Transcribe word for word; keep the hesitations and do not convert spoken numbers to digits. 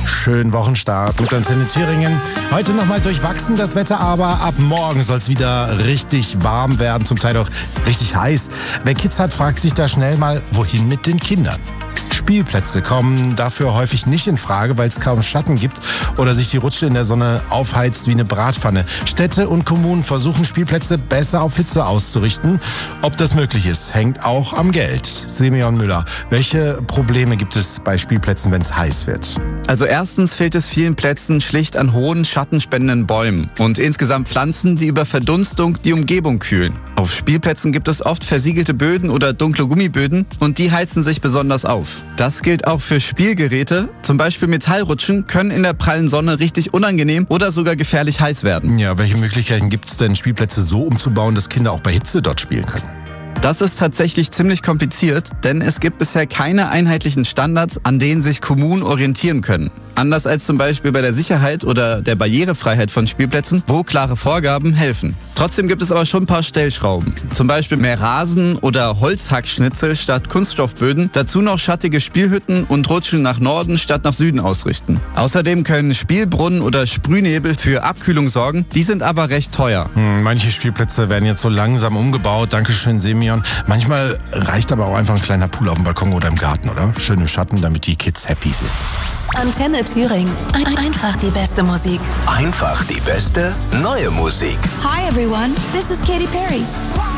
Schönen Wochenstart. Gut ans Ende Thüringen. Heute nochmal durchwachsen das Wetter, aber ab morgen soll es wieder richtig warm werden, zum Teil auch richtig heiß. Wer Kids hat, fragt sich da schnell mal, wohin mit den Kindern? Spielplätze kommen dafür häufig nicht in Frage, weil es kaum Schatten gibt oder sich die Rutsche in der Sonne aufheizt wie eine Bratpfanne. Städte und Kommunen versuchen, Spielplätze besser auf Hitze auszurichten. Ob das möglich ist, hängt auch am Geld. Simeon Müller, welche Probleme gibt es bei Spielplätzen, wenn es heiß wird? Also erstens fehlt es vielen Plätzen schlicht an hohen, schattenspendenden Bäumen und insgesamt Pflanzen, die über Verdunstung die Umgebung kühlen. Auf Spielplätzen gibt es oft versiegelte Böden oder dunkle Gummiböden und die heizen sich besonders auf. Das gilt auch für Spielgeräte. Zum Beispiel Metallrutschen können in der prallen Sonne richtig unangenehm oder sogar gefährlich heiß werden. Ja, welche Möglichkeiten gibt es denn, Spielplätze so umzubauen, dass Kinder auch bei Hitze dort spielen können? Das ist tatsächlich ziemlich kompliziert, denn es gibt bisher keine einheitlichen Standards, an denen sich Kommunen orientieren können. Anders als zum Beispiel bei der Sicherheit oder der Barrierefreiheit von Spielplätzen, wo klare Vorgaben helfen. Trotzdem gibt es aber schon ein paar Stellschrauben. Zum Beispiel mehr Rasen oder Holzhackschnitzel statt Kunststoffböden. Dazu noch schattige Spielhütten und Rutschen nach Norden statt nach Süden ausrichten. Außerdem können Spielbrunnen oder Sprühnebel für Abkühlung sorgen. Die sind aber recht teuer. Hm, manche Spielplätze werden jetzt so langsam umgebaut. Dankeschön, Simeon. Manchmal reicht aber auch einfach ein kleiner Pool auf dem Balkon oder im Garten, oder? Schön im Schatten, damit die Kids happy sind. Antenne Thüringen. Ein- Einfach die beste Musik. Einfach die beste neue Musik. Hi everyone, this is Katy Perry.